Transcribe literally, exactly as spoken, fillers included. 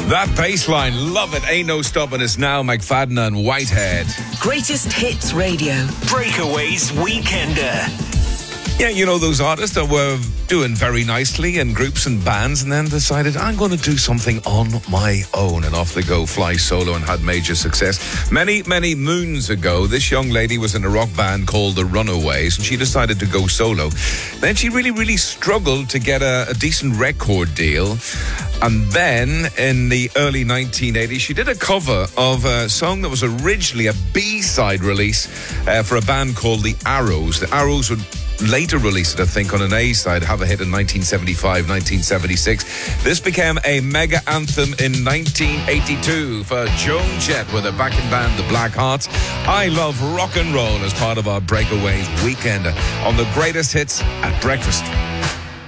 That bass line, love it. Ain't no stopping us now. McFadden and Whitehead. Greatest Hits Radio. Breakaways Weekender. Yeah, you know, those artists that were doing very nicely in groups and bands and then decided, I'm going to do something on my own. And off they go, fly solo, and had major success. Many, many moons ago, this young lady was in a rock band called The Runaways, and she decided to go solo. Then she really, really struggled to get a, a decent record deal. And then, in the early nineteen eighties, she did a cover of a song that was originally a B-side release uh, for a band called The Arrows. The Arrows would later released it, I think, on an A-side, have a hit in nineteen seventy-five, nineteen seventy-six. This became a mega anthem in nineteen eighty-two for Joan Jett with her backing band, the Black Hearts. I love rock and roll as part of our Breakaways Weekender on the greatest hits at breakfast.